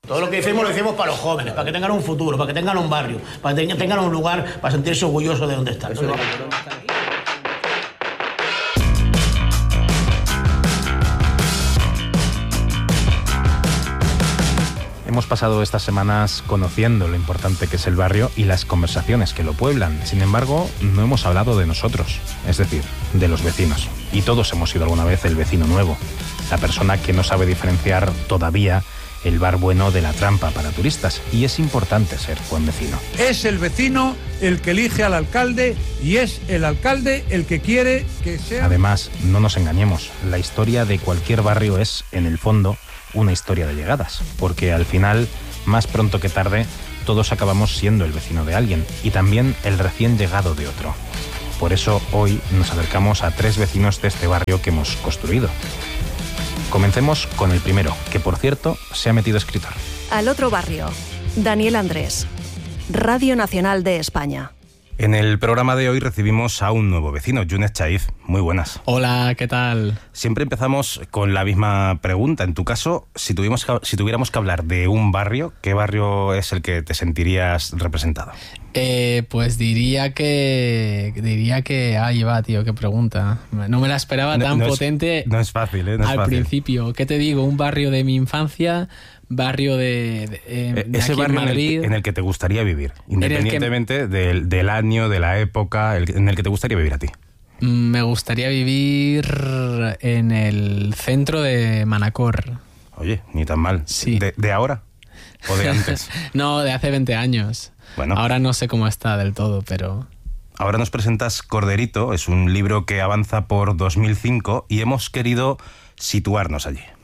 Todo lo que decimos lo decimos para los jóvenes, para que tengan un futuro, para que tengan un barrio, para que tengan un lugar para sentirse orgullosos de donde están. Hemos pasado estas semanas conociendo lo importante que es el barrio y las conversaciones que lo pueblan. Sin embargo, no hemos hablado de nosotros, es decir, de los vecinos. Y todos hemos sido alguna vez el vecino nuevo, la persona que no sabe diferenciar todavía el bar bueno de la trampa para turistas. Y es importante ser buen vecino. Es el vecino el que elige al alcalde y es el alcalde el que quiere que sea... Además, no nos engañemos, la historia de cualquier barrio es, en el fondo, una historia de llegadas, porque al final, más pronto que tarde, todos acabamos siendo el vecino de alguien y también el recién llegado de otro. Por eso hoy nos acercamos a 3 vecinos de este barrio que hemos construido. Comencemos con el primero, que por cierto se ha metido escritor. Al otro barrio, Daniel Andrés, Radio Nacional de España. En el programa de hoy recibimos a un nuevo vecino, Younes Chaiz. Muy buenas. Hola, ¿qué tal? Siempre empezamos con la misma pregunta. En tu caso, si tuviéramos que hablar de un barrio, ¿qué barrio es el que te sentirías representado? Pues diría que... Ahí va, tío, qué pregunta. No me la esperaba tan potente. No es fácil, ¿eh? Al principio. ¿Qué te digo? Un barrio de mi infancia... Barrio de ese aquí barrio en Madrid, en el que te gustaría vivir, independientemente del año, de la época, en el que te gustaría vivir a ti. Me gustaría vivir en el centro de Manacor. Oye, ni tan mal. Sí. ¿De ahora o de antes? No, de hace 20 años. Bueno. Ahora no sé cómo está del todo, pero... Ahora nos presentas Corderito, es un libro que avanza por 2005 y hemos querido situarnos allí.